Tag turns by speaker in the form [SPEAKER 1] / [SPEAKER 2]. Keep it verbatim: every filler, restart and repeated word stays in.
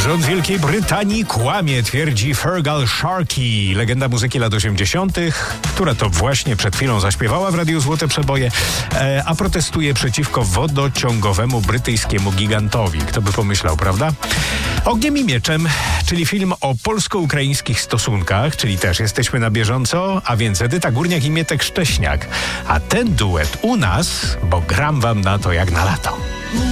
[SPEAKER 1] Rząd Wielkiej Brytanii kłamie, twierdzi Fergal Sharkey, legenda muzyki lat osiemdziesiątych, która to właśnie przed chwilą zaśpiewała w Radiu Złote Przeboje, e, a protestuje przeciwko wodociągowemu brytyjskiemu gigantowi. Kto by pomyślał, prawda? Ogniem i mieczem, czyli film o polsko-ukraińskich stosunkach, czyli też jesteśmy na bieżąco, a więc Edyta Górniak i Mietek Szcześniak. A ten duet u nas, bo gram wam na to jak na lato.